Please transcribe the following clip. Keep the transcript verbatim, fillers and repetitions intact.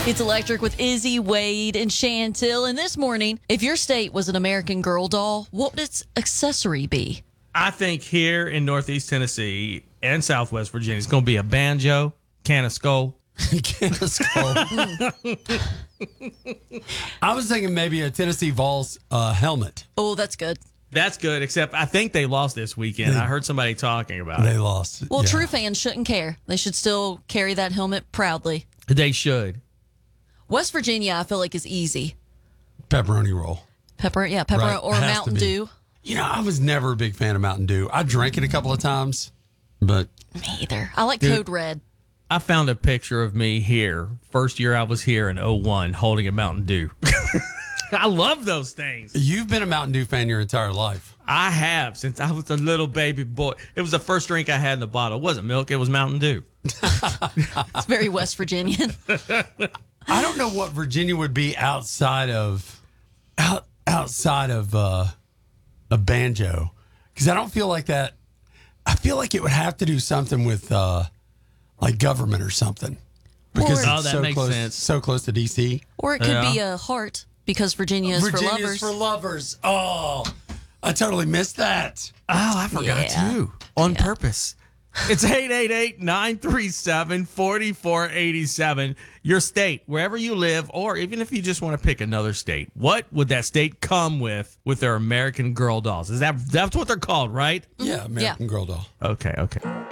It's Electric with Izzy, Wade, and Chantil. And this morning, if your state was an American Girl doll, what would its accessory be? I think here in Northeast Tennessee and Southwest Virginia, it's going to be a banjo, can of skull. Can of skull. I was thinking maybe a Tennessee Vols uh, helmet. Oh, that's good. That's good, except I think they lost this weekend. They- I heard somebody talking about They it. lost. Well, yeah. true fans shouldn't care. They should still carry that helmet proudly. They should. West Virginia, I feel like, is easy. Pepperoni roll. Pepper, yeah, pepper Right, or has to Mountain be. Dew. You know, I was never a big fan of Mountain Dew. I drank it a couple of times, but Me either. I like Dude. Code Red. I found a picture of me here, first year I was here in oh one, holding a Mountain Dew. I love those things. you've been a Mountain Dew fan your entire life. I have since I was a little baby boy. It was the first drink I had in the bottle. It wasn't milk, it was Mountain Dew. It's very West Virginian. I don't know what Virginia would be outside of out, outside of uh, a banjo, because I don't feel like that. I feel like it would have to do something with uh, like government or something, because Or- it's Oh, that so makes close, sense. so close to D C. Or it could Yeah. be a heart because Virginia is for Virginia's lovers. for lovers. Oh, I totally missed that. Oh, I forgot Yeah. too. On purpose. It's eight eight eight, nine three seven, four four eight seven. Your state, wherever you live, or even if you just want to pick another state, what would that state come with with their American Girl dolls? Is that that's what they're called, right? Yeah, American Girl doll. Okay, okay.